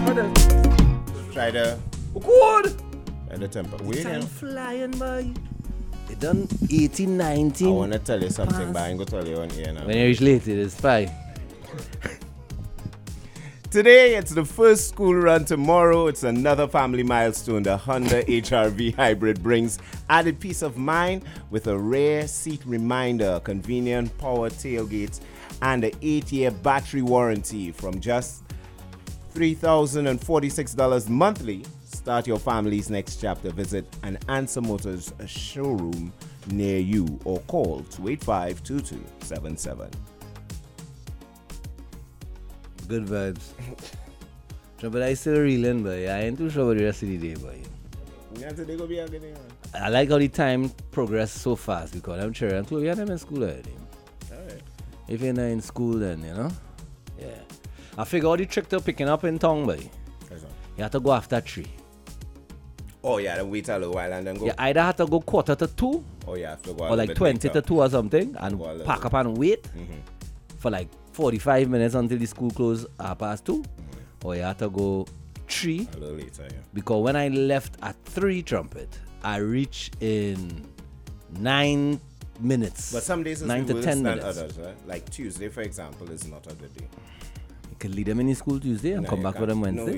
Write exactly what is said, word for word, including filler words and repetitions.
Try the... Good. And the temper. Wait Time now. flying by. It done eighteen, nineteen. I want to tell you something, but I ain't going to tell you on here now. When you reach late, it is fine. Today, it's the first school run. Tomorrow, it's another family milestone. The Honda H R V Hybrid brings added peace of mind with a rear seat reminder, convenient power tailgates, and an eight-year battery warranty from just three thousand forty-six dollars monthly. Start your family's next chapter. Visit an Answer Motors showroom near you or call two eight five, two two seven seven. Good vibes. But I still reeling, but I ain't too sure about the rest of the day, boy. I like how the time progress so fast because I'm sure until we are them in school already. Alright. If you're not in school, then you know, yeah. I figure all the trick to picking up in town, boy. You have to go after three. Oh yeah, then wait a little while and then go. You either have to go quarter to two, Oh yeah, I have to go a or little like bit twenty later. to two or something, and Go a little pack bit. up and wait Mhm. for like forty-five minutes until the school close half past two, Mm-hmm. or you have to go three. A little later, yeah. Because when I left at three trumpet, I reached in nine minutes. But some days it's nine to worse ten than minutes. others, right? Like Tuesday, for example, is not a good day. You can lead them in the school Tuesday and No, come you back with can't. them No, Wednesday.